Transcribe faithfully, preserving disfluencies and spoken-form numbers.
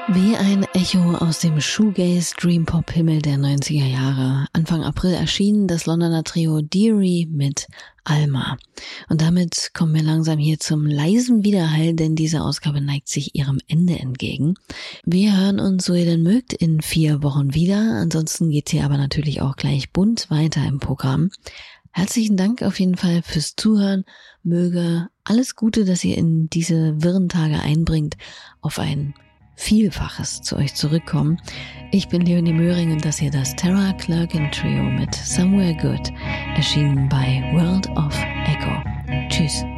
Wie ein Echo aus dem Shoegaze-Dream-Pop-Himmel der neunziger Jahre. Anfang April erschien das Londoner Trio Deary mit Alma. Und damit kommen wir langsam hier zum leisen Widerhall, denn diese Ausgabe neigt sich ihrem Ende entgegen. Wir hören uns, so ihr denn mögt, in vier Wochen wieder. Ansonsten geht's hier aber natürlich auch gleich bunt weiter im Programm. Herzlichen Dank auf jeden Fall fürs Zuhören. Möge alles Gute, das ihr in diese wirren Tage einbringt, auf ein Vielfaches zu euch zurückkommen. Ich bin Leonie Möhring und das hier das Tara Clerkin Trio mit Somewhere Good, erschienen bei World of Echo. Tschüss.